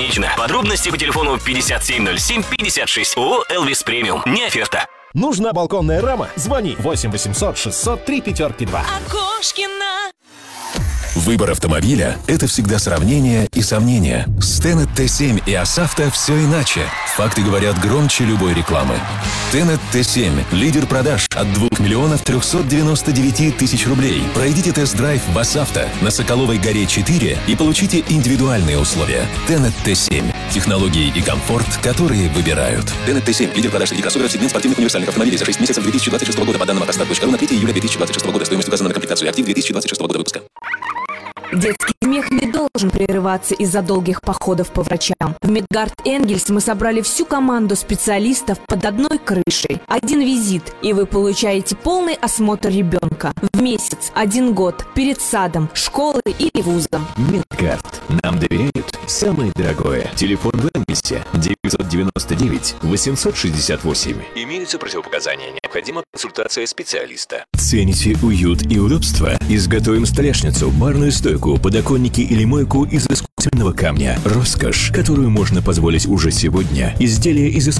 ограничено. Подробности по телефону 570756. ООО «Элвис Премиум». Не оферта. Нужна балконная рама? Звони 8 800 603 5-2. Окошкина. Выбор автомобиля – это всегда сравнение и сомнения. С Tenet T7 и Асавто все иначе. Факты говорят громче любой рекламы. Tenet T7 – лидер продаж от 2 399 000 рублей. Пройдите тест-драйв в Асавто на Соколовой горе 4 и получите индивидуальные условия. Tenet T7 – технологии и комфорт, которые выбирают. Tenet T7 – лидер продаж среди кроссоверов, сегмент спортивных универсальных автомобилей за 6 месяцев 2026 года по данным автостат.ру на 3 июля 2026 года. Стоимость указана на комплектацию «Актив» 2026 года выпуска. Детский смех не должен прерываться из-за долгих походов по врачам. В Медгард Энгельс мы собрали всю команду специалистов под одной крышей. Один визит, и вы получаете полный осмотр ребенка. В месяц, 1 год, перед садом, школой или вузом. Медгард. Нам доверяют самое дорогое. Телефон в Энгельсе 999 868. Имеются противопоказания. Необходима консультация специалиста. Цените уют и удобство? Изготовим столешницу, барную стойку, подоконники или мойку из искусственного камня. Роскошь, которую можно позволить уже сегодня. Изделия из искусственного